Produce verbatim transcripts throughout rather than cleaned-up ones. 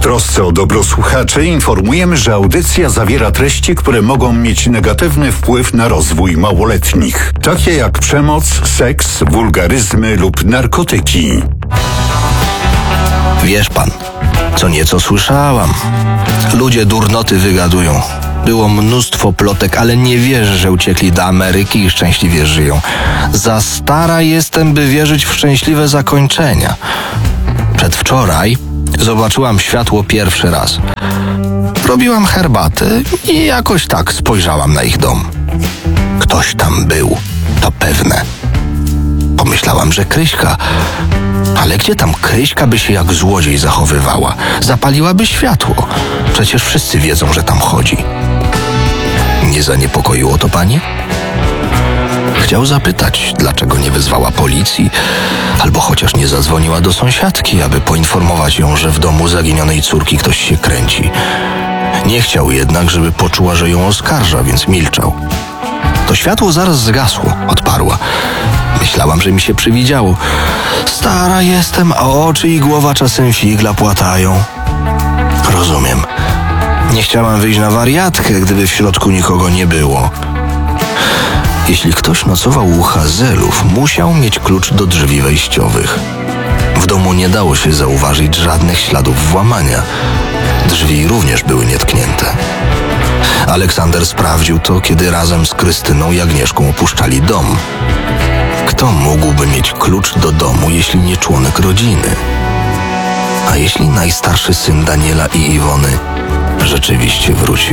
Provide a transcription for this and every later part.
trosce o dobro słuchaczy informujemy, że audycja zawiera treści, które mogą mieć negatywny wpływ na rozwój małoletnich, takie jak przemoc, seks, wulgaryzmy lub narkotyki. Wiesz pan, co nieco słyszałam. Ludzie durnoty wygadują. Było mnóstwo plotek, ale nie wierzę, że uciekli do Ameryki i szczęśliwie żyją. Za stara jestem, by wierzyć w szczęśliwe zakończenia. Przedwczoraj zobaczyłam światło pierwszy raz. Robiłam herbatę i jakoś tak spojrzałam na ich dom. Ktoś tam był, to pewne. Pomyślałam, że Kryśka. Ale gdzie tam Kryśka by się jak złodziej zachowywała? Zapaliłaby światło. Przecież wszyscy wiedzą, że tam chodzi. Nie zaniepokoiło to panie? Chciał zapytać, dlaczego nie wezwała policji, albo chociaż nie zadzwoniła do sąsiadki, aby poinformować ją, że w domu zaginionej córki ktoś się kręci. Nie chciał jednak, żeby poczuła, że ją oskarża, więc milczał. To światło zaraz zgasło, odparła. Myślałam, że mi się przywidziało. Stara jestem, a oczy i głowa czasem figla płatają. Rozumiem. Nie chciałam wyjść na wariatkę, gdyby w środku nikogo nie było. Jeśli ktoś nocował u Hazelów, musiał mieć klucz do drzwi wejściowych. W domu nie dało się zauważyć żadnych śladów włamania. Drzwi również były nietknięte. Aleksander sprawdził to, kiedy razem z Krystyną i Agnieszką opuszczali dom. Kto mógłby mieć klucz do domu, jeśli nie członek rodziny? A jeśli najstarszy syn Daniela i Iwony rzeczywiście wrócił?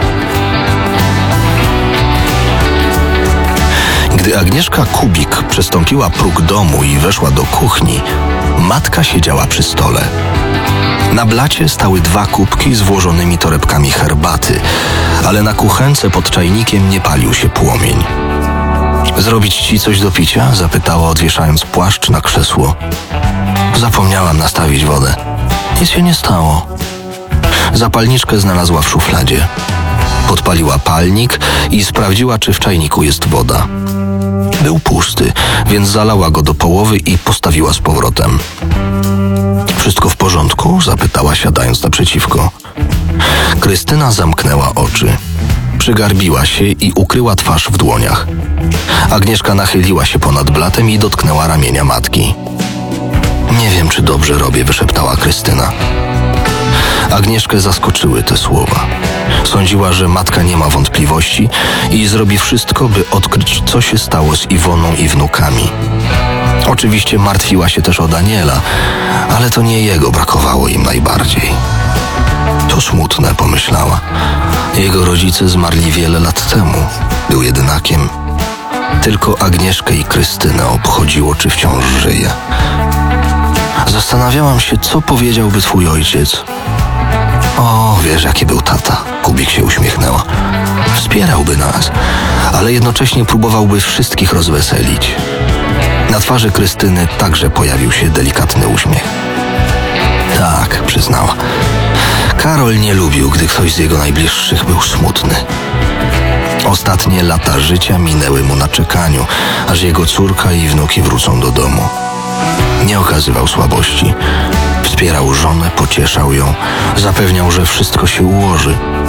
Gdy Agnieszka Kubik przestąpiła próg domu i weszła do kuchni, matka siedziała przy stole. Na blacie stały dwa kubki z włożonymi torebkami herbaty, ale na kuchence pod czajnikiem nie palił się płomień. Zrobić ci coś do picia? Zapytała, odwieszając płaszcz na krzesło. Zapomniałam nastawić wodę. Nic się nie stało. Zapalniczkę znalazła w szufladzie. Podpaliła palnik i sprawdziła, czy w czajniku jest woda. Był pusty, więc zalała go do połowy i postawiła z powrotem. Wszystko w porządku? Zapytała, siadając naprzeciwko. Krystyna zamknęła oczy. Przygarbiła się i ukryła twarz w dłoniach. Agnieszka nachyliła się ponad blatem i dotknęła ramienia matki. Nie wiem, czy dobrze robię, wyszeptała Krystyna. Agnieszkę zaskoczyły te słowa. Sądziła, że matka nie ma wątpliwości i zrobi wszystko, by odkryć, co się stało z Iwoną i wnukami. Oczywiście martwiła się też o Daniela, ale to nie jego brakowało im najbardziej. To smutne, pomyślała. Jego rodzice zmarli wiele lat temu. Był jedynakiem. Tylko Agnieszkę i Krystynę obchodziło, czy wciąż żyje. Zastanawiałam się, co powiedziałby twój ojciec. O, wiesz, jaki był tata. Kubik się uśmiechnęła. Wspierałby nas, ale jednocześnie próbowałby wszystkich rozweselić. Na twarzy Krystyny także pojawił się delikatny uśmiech. Tak, przyznała. Karol nie lubił, gdy ktoś z jego najbliższych był smutny. Ostatnie lata życia minęły mu na czekaniu, aż jego córka i wnuki wrócą do domu. Nie okazywał słabości. Wspierał żonę, pocieszał ją, zapewniał, że wszystko się ułoży.